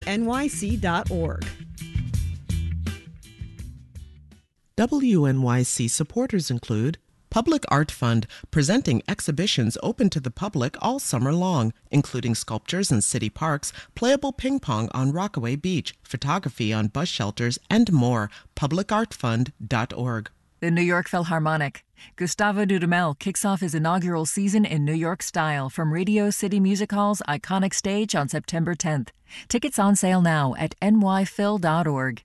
wnyc.org. WNYC supporters include Public Art Fund, presenting exhibitions open to the public all summer long, including sculptures in city parks, playable ping pong on Rockaway Beach, photography on bus shelters, and more. PublicArtFund.org. The New York Philharmonic. Gustavo Dudamel kicks off his inaugural season in New York style from Radio City Music Hall's iconic stage on September 10th. Tickets on sale now at nyphil.org.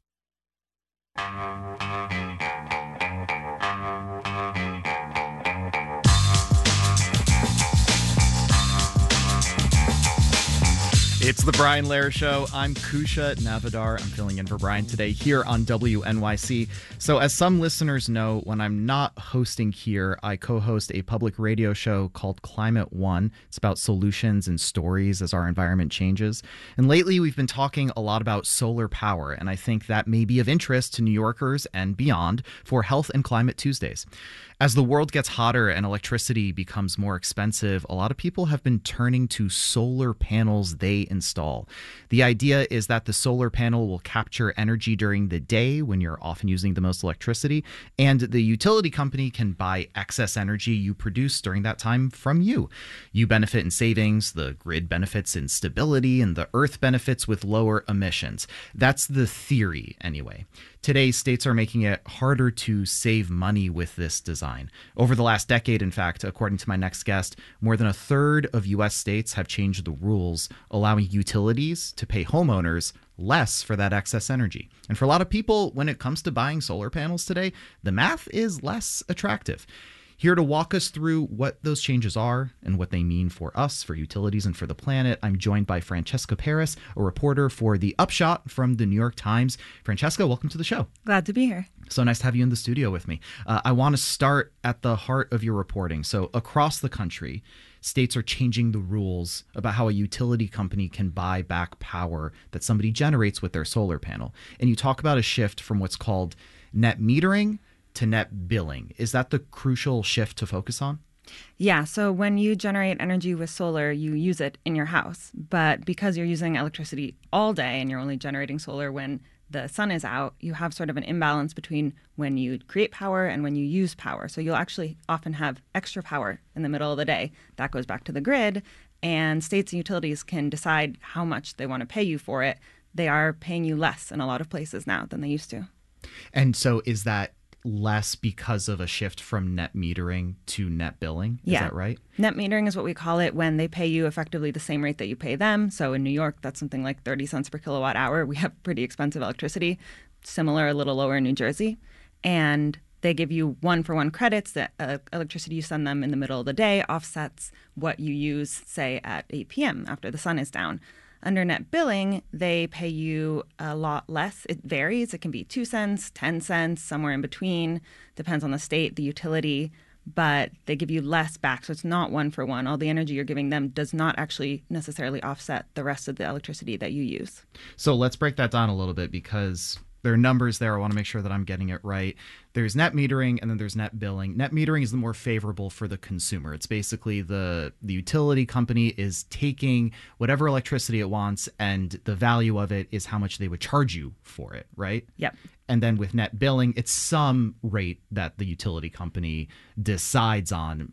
It's the Brian Lehrer Show. I'm Kusha Navidar. I'm filling in for Brian today here on WNYC. So as some listeners know, when I'm not hosting here, I co-host a public radio show called Climate One. It's about solutions and stories as our environment changes. And lately, we've been talking a lot about solar power, and I think that may be of interest to New Yorkers and beyond for Health and Climate Tuesdays. As the world gets hotter and electricity becomes more expensive, a lot of people have been turning to solar panels they install. The idea is that the solar panel will capture energy during the day when you're often using the most electricity, and the utility company can buy excess energy you produce during that time from you. You benefit in savings, the grid benefits in stability, and the earth benefits with lower emissions. That's the theory, anyway. Today, states are making it harder to save money with this design. Over the last decade, in fact, according to my next guest, more than a third of U.S. states have changed the rules, allowing utilities to pay homeowners less for that excess energy. And for a lot of people, when it comes to buying solar panels today, the math is less attractive. Here to walk us through what those changes are and what they mean for us, for utilities, and for the planet, I'm joined by Francesca Paris, a reporter for The Upshot from the New York Times. Francesca, welcome to the show. Glad to be here. So nice to have you in the studio with me. I want to start at the heart of your reporting. So across the country, states are changing the rules about how a utility company can buy back power that somebody generates with their solar panel. And you talk about a shift from what's called net metering to net billing. Is that the crucial shift to focus on? Yeah, so when you generate energy with solar, you use it in your house. But because you're using electricity all day and you're only generating solar when the sun is out, you have sort of an imbalance between when you create power and when you use power. So you'll actually often have extra power in the middle of the day. That goes back to the grid, and states and utilities can decide how much they want to pay you for it. They are paying you less in a lot of places now than they used to. And so is that less because of a shift from net metering to net billing? Is that right? Net metering is what we call it when they pay you effectively the same rate that you pay them. So in New York, that's something like 30 cents per kilowatt hour. We have pretty expensive electricity, similar, a little lower in New Jersey. And they give you one-for-one credits. That electricity you send them in the middle of the day offsets what you use, say, at 8 p.m. after the sun is down. Under net billing, they pay you a lot less. It varies. It can be 2 cents, 10 cents, somewhere in between. Depends on the state, the utility, but they give you less back. So it's not one for one. All the energy you're giving them does not actually necessarily offset the rest of the electricity that you use. So let's break that down a little bit, because there are numbers there. I want to make sure that I'm getting it right. There's net metering and then there's net billing. Net metering is the more favorable for the consumer. It's basically the utility company is taking whatever electricity it wants, and the value of it is how much they would charge you for it, right? Yep. And then with net billing, it's some rate that the utility company decides on.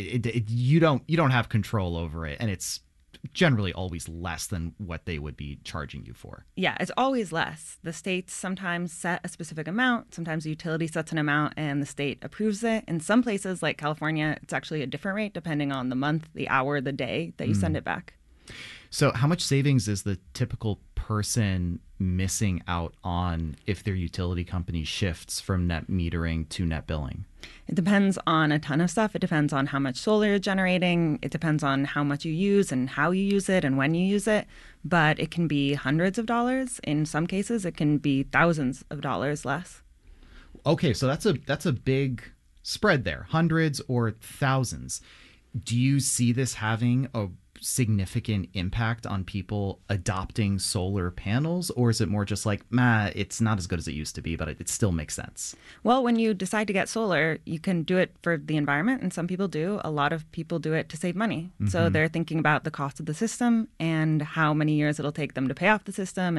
You don't have control over it, and it's generally always less than what they would be charging you for. Yeah, it's always less. The states sometimes set a specific amount. Sometimes the utility sets an amount and the state approves it. In some places like California, it's actually a different rate depending on the month, the hour, the day that you send it back. So how much savings is the typical person missing out on if their utility company shifts from net metering to net billing? It depends on a ton of stuff. It depends on how much solar you're generating. It depends on how much you use and how you use it and when you use it. But it can be hundreds of dollars. In some cases, it can be thousands of dollars less. Okay, so that's a big spread there, hundreds or thousands. Do you see this having a significant impact on people adopting solar panels, or is it more just like, it's not as good as it used to be, but it still makes sense? Well, when you decide to get solar, you can do it for the environment, and some people do. A lot of people do it to save money. So they're thinking about the cost of the system and how many years it'll take them to pay off the system